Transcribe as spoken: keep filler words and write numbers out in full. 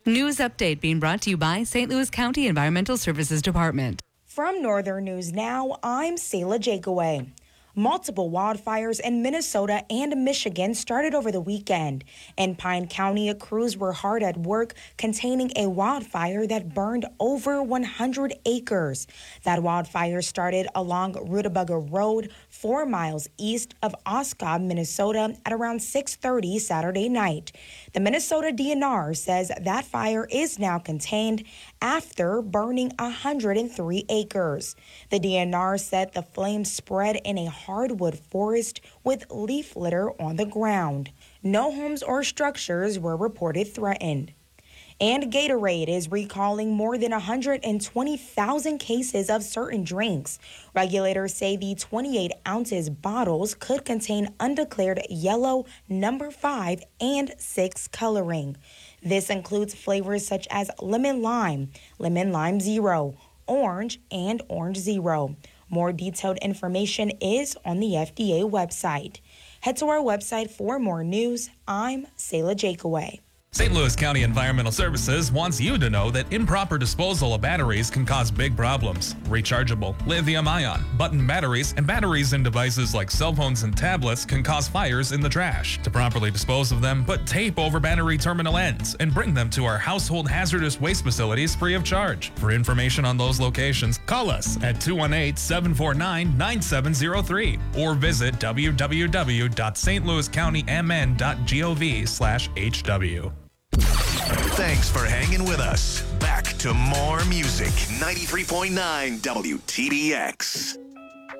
News update being brought to you by Saint Louis County Environmental Services Department. From Northern News Now, I'm Selah Jakeaway. Multiple wildfires in Minnesota and Michigan started over the weekend. In Pine County, crews were hard at work containing a wildfire that burned over one hundred acres. That wildfire started along Rutabaga Road, four miles east of Oscob, Minnesota, at around six thirty Saturday night. The Minnesota D N R says that fire is now contained after burning one hundred three acres. The D N R said the flames spread in a hardwood forest with leaf litter on the ground. No homes or structures were reported threatened. And Gatorade is recalling more than one hundred twenty thousand cases of certain drinks. Regulators say the twenty-eight ounces bottles could contain undeclared yellow, number five, and six coloring. This includes flavors such as lemon lime, lemon lime zero, orange, and orange zero. More detailed information is on the F D A website. Head to our website for more news. I'm Selah Jakeaway. Saint Louis County Environmental Services wants you to know that improper disposal of batteries can cause big problems. Rechargeable, lithium-ion, button batteries, and batteries in devices like cell phones and tablets can cause fires in the trash. To properly dispose of them, put tape over battery terminal ends and bring them to our household hazardous waste facilities free of charge. For information on those locations, call us at two one eight, seven four nine, nine seven zero three or visit w w w dot s t louis county m n dot gov slash h w. Thanks for hanging with us. Back to more music. ninety-three point nine W T D X.